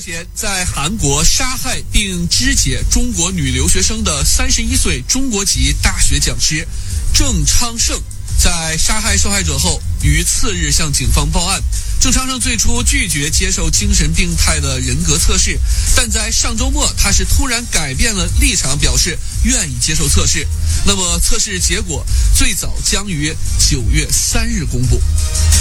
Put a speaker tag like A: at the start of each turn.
A: 前，在韩国杀害并肢解中国女留学生的31岁中国籍大学讲师郑昌盛，在杀害受害者后，于次日向警方报案。郑昌盛最初拒绝接受精神病态的人格测试，但在上周末，他是突然改变了立场，表示愿意接受测试。那么，测试结果最早将于9月3日公布。